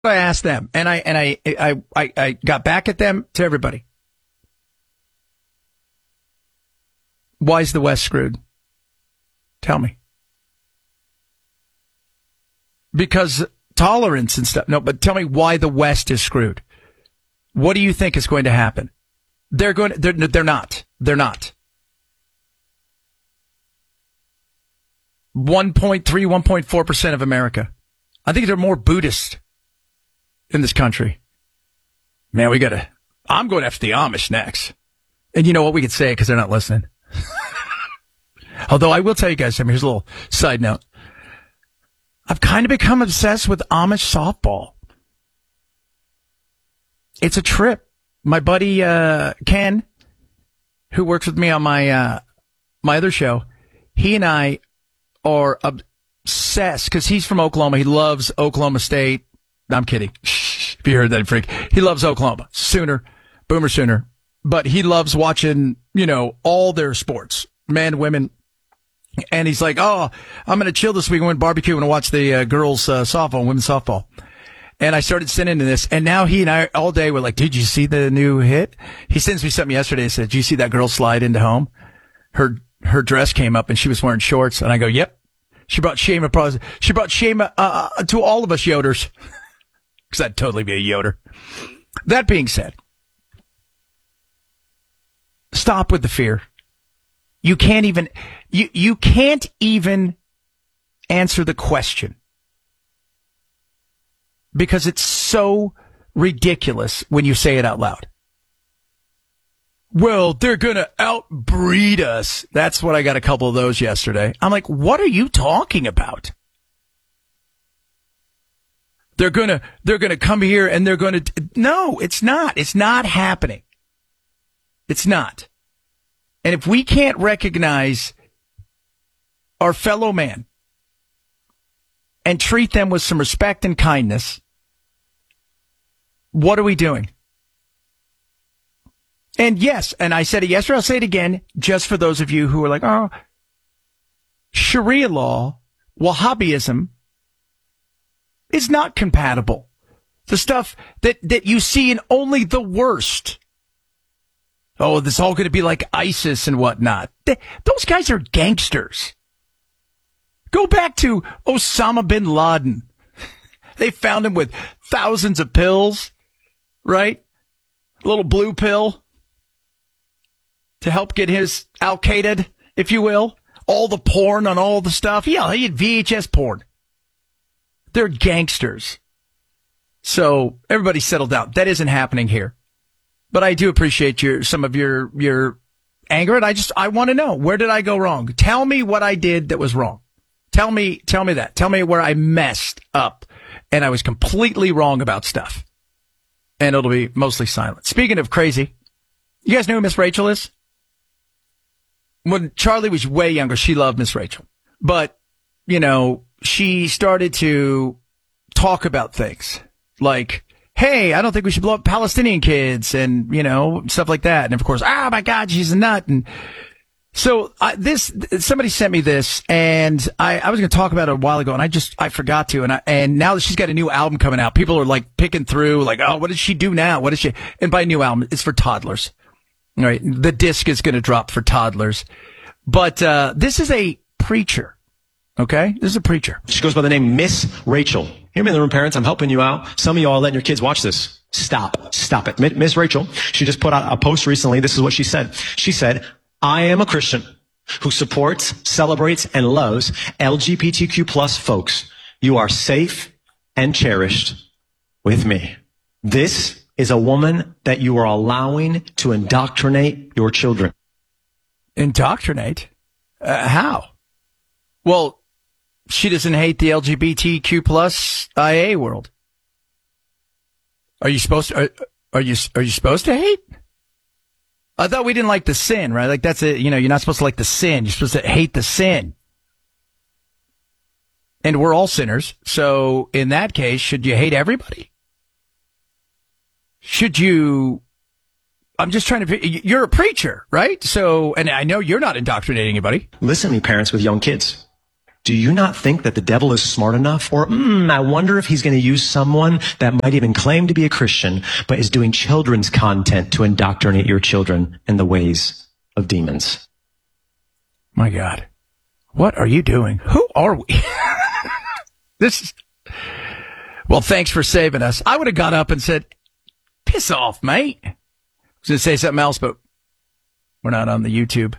I asked them, and I got back at them, to everybody. Why is the West screwed? Tell me. Because tolerance and stuff. No, but tell me why the West is screwed. What do you think is going to happen? They're not. They're not. 1.4% of America. I think they're more Buddhist in this country. Man, I'm going after the Amish next. And you know what? We could say it because they're not listening. Although I will tell you guys, here's a little side note. I've kind of become obsessed with Amish softball. It's a trip. My buddy, Ken, who works with me on my other show, he and I are obsessed because he's from Oklahoma. He loves Oklahoma State. I'm kidding. If you heard that, freak. He loves Oklahoma. Boomer Sooner. But he loves watching, all their sports, men, women. And he's like, I'm going to chill this week and went barbecue and watch the girls softball, women's softball. And I started sending to this. And now he and I all day were like, did you see the new hit? He sends me something yesterday and said, did you see that girl slide into home? Her dress came up and she was wearing shorts. And I go, yep. She brought shame to all of us Yoders. Because I'd totally be a Yoder. That being said, stop with the fear. You can't even answer the question. Because it's so ridiculous when you say it out loud. Well, they're going to outbreed us. That's what I got a couple of those yesterday. I'm like, what are you talking about? They're going to come here and they're going to, no, it's not. It's not happening. It's not. And if we can't recognize our fellow man and treat them with some respect and kindness, what are we doing? And yes, and I said it yesterday, I'll say it again, just for those of you who are like, Sharia law, Wahhabism, is not compatible. The stuff that you see in only the worst. Oh, this is all going to be like ISIS and whatnot. Those guys are gangsters. Go back to Osama bin Laden. They found him with thousands of pills, right? A little blue pill to help get his Al-Qaeda, if you will. All the porn on all the stuff. Yeah, he had VHS porn. They're gangsters. So everybody settle down. That isn't happening here. But I do appreciate some of your anger, and I want to know, where did I go wrong? Tell me what I did that was wrong. Tell me that. Tell me where I messed up and I was completely wrong about stuff. And it'll be mostly silent. Speaking of crazy, you guys know who Miss Rachel is? When Charlie was way younger, she loved Miss Rachel. But, she started to talk about things like, hey, I don't think we should blow up Palestinian kids and, stuff like that. And of course, my God, she's a nut. And so somebody sent me this and I was going to talk about it a while ago and I forgot to. And now that she's got a new album coming out, people are like picking through like, oh, what did she do now? What is she? And by new album, it's for toddlers. All right. The disc is going to drop for toddlers. But, this is a preacher. Okay? This is a preacher. She goes by the name Miss Rachel. Hear me in the room, parents. I'm helping you out. Some of you are letting your kids watch this. Stop it. Miss Rachel, she just put out a post recently. This is what she said. She said, I am a Christian who supports, celebrates, and loves LGBTQ plus folks. You are safe and cherished with me. This is a woman that you are allowing to indoctrinate your children. Indoctrinate? How? Well, she doesn't hate the LGBTQ plus IA world. Are you supposed to hate? I thought we didn't like the sin, right? Like that's it. You're not supposed to like the sin. You're supposed to hate the sin. And we're all sinners. So in that case, should you hate everybody? I'm just trying to, you're a preacher, right? So, and I know you're not indoctrinating anybody. Listen to me, parents with young kids. Do you not think that the devil is smart enough? Or, I wonder if he's going to use someone that might even claim to be a Christian, but is doing children's content to indoctrinate your children in the ways of demons. My God. What are you doing? Who are we? Well, thanks for saving us. I would have got up and said, piss off, mate. I was going to say something else, but we're not on the YouTube.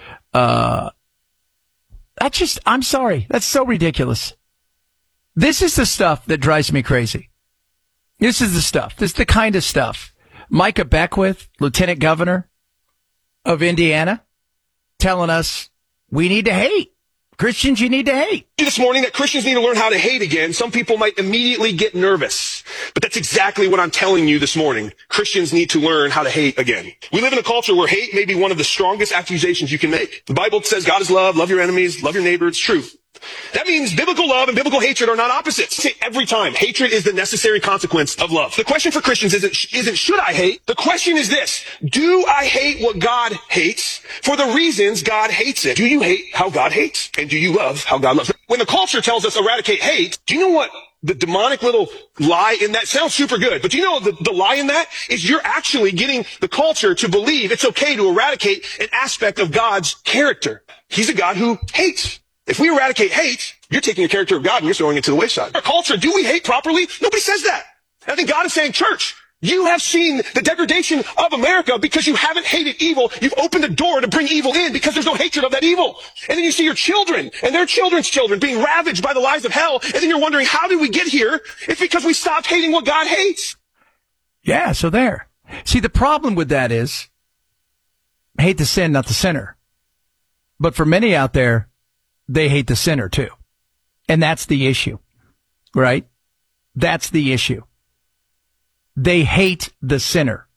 I'm sorry. That's so ridiculous. This is the stuff that drives me crazy. This is the stuff. This is the kind of stuff. Micah Beckwith, Lieutenant Governor of Indiana, telling us we need to hate. Christians, you need to hate. This morning that Christians need to learn how to hate again. Some people might immediately get nervous, but that's exactly what I'm telling you this morning. Christians need to learn how to hate again. We live in a culture where hate may be one of the strongest accusations you can make. The Bible says God is love, love your enemies, love your neighbor. It's true. That means biblical love and biblical hatred are not opposites. Every time, hatred is the necessary consequence of love. The question for Christians isn't should I hate? The question is this: do I hate what God hates for the reasons God hates it? Do you hate how God hates? And do you love how God loves? When the culture tells us eradicate hate, do you know what the demonic little lie in that sounds super good, but do you know the lie in that is you're actually getting the culture to believe it's okay to eradicate an aspect of God's character. He's a God who hates. If we eradicate hate, you're taking a character of God and you're throwing it to the wayside. Our culture, do we hate properly? Nobody says that. And I think God is saying, church, you have seen the degradation of America because you haven't hated evil. You've opened the door to bring evil in because there's no hatred of that evil. And then you see your children and their children's children being ravaged by the lies of hell. And then you're wondering, how did we get here? It's because we stopped hating what God hates. Yeah, so there. See, the problem with that is hate the sin, not the sinner. But for many out there, they hate the sinner too. And that's the issue, right? That's the issue. They hate the sinner.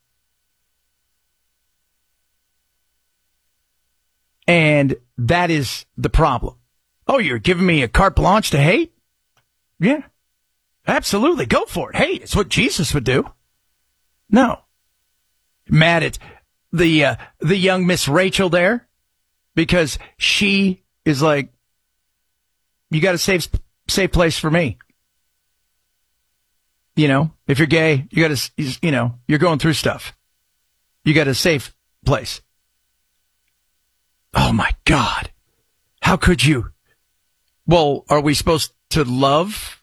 And that is the problem. Oh, you're giving me a carte blanche to hate? Yeah, absolutely. Go for it. Hey, it's what Jesus would do. No. Mad at the young Miss Rachel there because she is like, you got a safe place for me. You know, if you're gay, you got to, you're going through stuff. You got a safe place. Oh my God. How could you? Well, are we supposed to love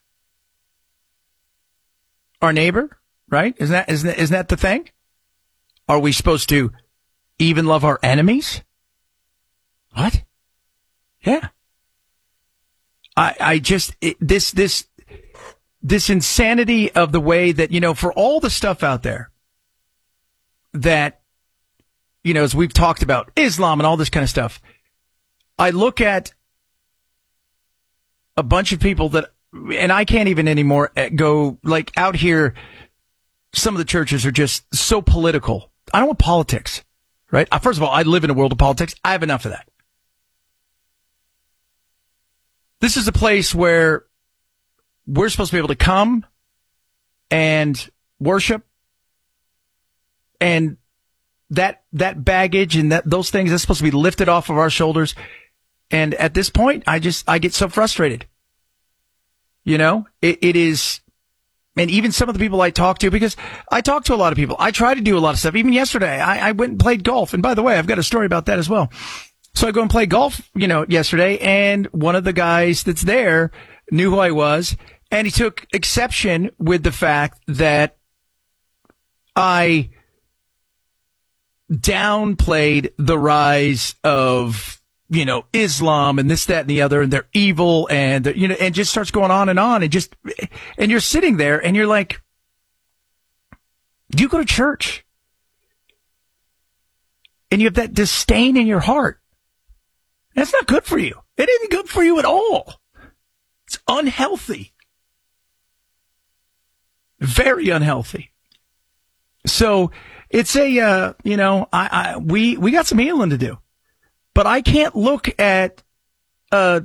our neighbor? Right? Isn't that the thing? Are we supposed to even love our enemies? What? Yeah. This insanity of the way that, for all the stuff out there that, as we've talked about Islam and all this kind of stuff, I look at a bunch of people that, and I can't even anymore go like out here. Some of the churches are just so political. I don't want politics, right? First of all, I live in a world of politics. I have enough of that. This is a place where we're supposed to be able to come and worship, and that baggage and those things that's supposed to be lifted off of our shoulders. And at this point, I get so frustrated. It is, and even some of the people I talk to, because I talk to a lot of people. I try to do a lot of stuff. Even yesterday, I went and played golf. And by the way, I've got a story about that as well. So I go and play golf, yesterday, and one of the guys that's there knew who I was, and he took exception with the fact that I downplayed the rise of, Islam and this, that, and the other, and they're evil, and, and just starts going on, and you're sitting there, and you're like, do you go to church? And you have that disdain in your heart. That's not good for you. It isn't good for you at all. It's unhealthy. Very unhealthy. So it's we got some healing to do, but I can't look at, a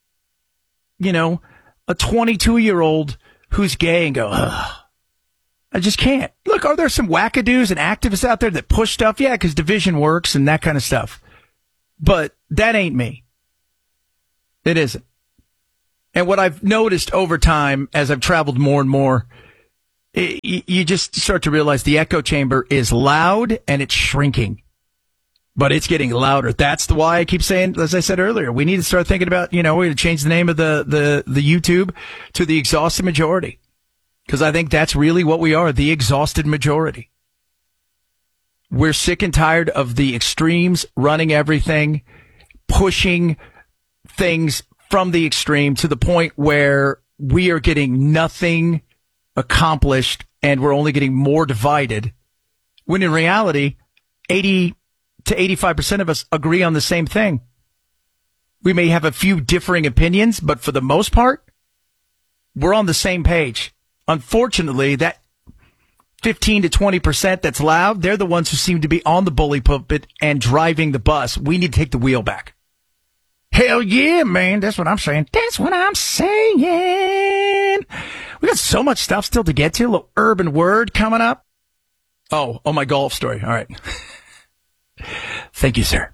22-year-old who's gay and go, ugh. I just can't. Look, are there some wackadoos and activists out there that push stuff? Yeah, because division works and that kind of stuff. But that ain't me. It isn't. And what I've noticed over time as I've traveled more and more, you just start to realize the echo chamber is loud and it's shrinking. But it's getting louder. That's why I keep saying, as I said earlier, we need to start thinking about, we're going to change the name of the YouTube to the exhausted majority. Because I think that's really what we are, the exhausted majority. We're sick and tired of the extremes running everything, pushing things from the extreme to the point where we are getting nothing accomplished and we're only getting more divided. When in reality, 80 to 85% of us agree on the same thing. We may have a few differing opinions, but for the most part, we're on the same page. Unfortunately, that 15 to 20% that's loud, they're the ones who seem to be on the bully pulpit and driving the bus. We need to take the wheel back. Hell yeah, man. That's what I'm saying. That's what I'm saying. We got so much stuff still to get to. A little urban word coming up. Oh, my golf story. All right. Thank you, sir.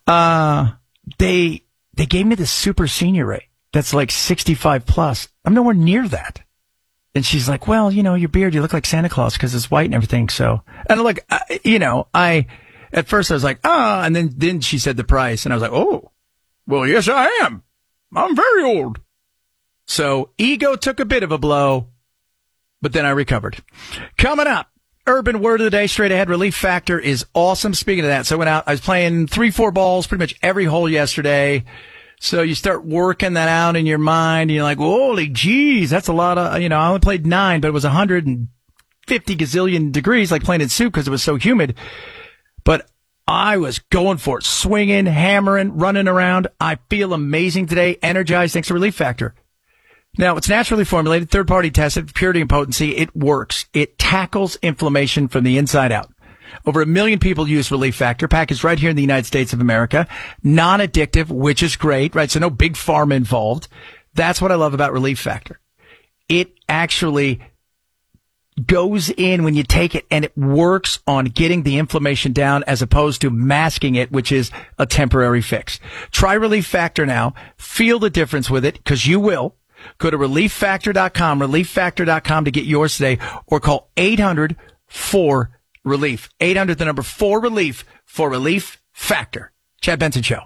They gave me the super senior rate. That's like 65 plus. I'm nowhere near that. And she's like, well, your beard, you look like Santa Claus because it's white and everything. So, and I'm like, at first I was like, and then she said the price and I was like, oh, well, yes, I am. I'm very old. So ego took a bit of a blow, but then I recovered. Coming up, urban word of the day, straight ahead. Relief Factor is awesome. Speaking of that, so I went out, I was playing 3-4 balls pretty much every hole yesterday. So you start working that out in your mind, and you're like, holy geez, that's a lot of, I only played 9, but it was 150 gazillion degrees, like playing in soup because it was so humid. But I was going for it, swinging, hammering, running around. I feel amazing today, energized thanks to Relief Factor. Now, it's naturally formulated, third-party tested, purity and potency. It works. It tackles inflammation from the inside out. Over 1 million people use Relief Factor, packaged right here in the United States of America. Non-addictive, which is great, right? So no big pharma involved. That's what I love about Relief Factor. It actually goes in when you take it and it works on getting the inflammation down as opposed to masking it, which is a temporary fix. Try Relief Factor now. Feel the difference with it because you will. Go to relieffactor.com, relieffactor.com to get yours today or call 800-4-RELIEF. 800, the number 4-RELIEF for Relief Factor. Chad Benson Show.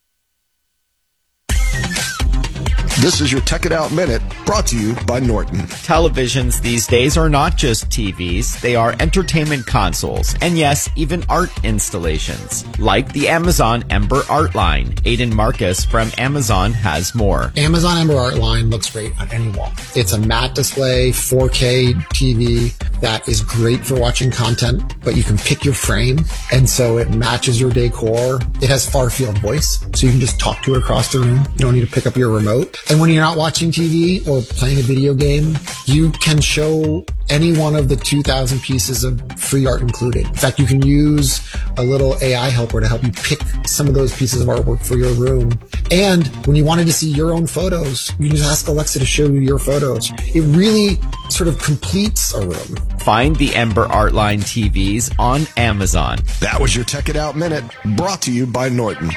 This is your Tech It Out Minute, brought to you by Norton. Televisions these days are not just TVs, they are entertainment consoles, and yes, even art installations, like the Amazon Ember Art Line. Aiden Marcus from Amazon has more. Amazon Ember Art Line looks great on any wall. It's a matte display, 4K TV that is great for watching content, but you can pick your frame, and so it matches your decor. It has far field voice, so you can just talk to it across the room. You don't need to pick up your remote. And when you're not watching TV or playing a video game, you can show any one of the 2,000 pieces of free art included. In fact, you can use a little AI helper to help you pick some of those pieces of artwork for your room. And when you wanted to see your own photos, you can just ask Alexa to show you your photos. It really sort of completes a room. Find the Ember Art Line TVs on Amazon. That was your Tech It Out Minute, brought to you by Norton.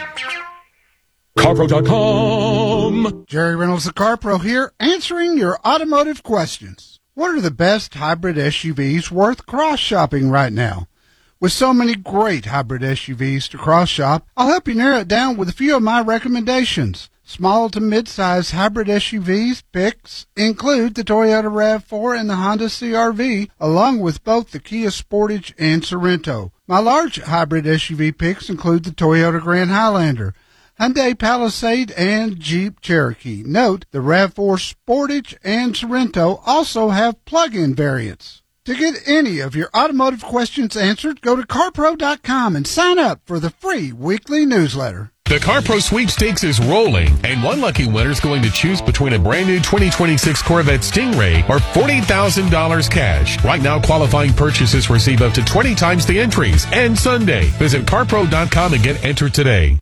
CarPro.com. Jerry Reynolds of CarPro here, answering your automotive questions. What are the best hybrid SUVs worth cross-shopping right now? With so many great hybrid SUVs to cross-shop, I'll help you narrow it down with a few of my recommendations. Small to mid-size hybrid SUVs picks include the Toyota RAV4 and the Honda CR-V, along with both the Kia Sportage and Sorento. My large hybrid SUV picks include the Toyota Grand Highlander, Hyundai Palisade, and Jeep Cherokee. Note, the RAV4 Sportage and Sorento also have plug-in variants. To get any of your automotive questions answered, go to CarPro.com and sign up for the free weekly newsletter. The CarPro sweepstakes is rolling, and one lucky winner is going to choose between a brand new 2026 Corvette Stingray or $40,000 cash. Right now, qualifying purchases receive up to 20 times the entries. And Sunday, visit CarPro.com and get entered today.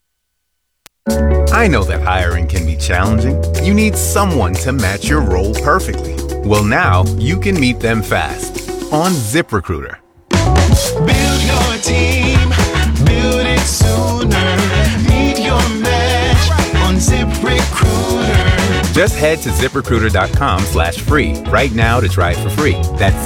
I know that hiring can be challenging. You need someone to match your role perfectly. Well, now you can meet them fast on ZipRecruiter. Build your team, build it sooner. Meet your match on ZipRecruiter. Just head to ZipRecruiter.com/free right now to try it for free. That's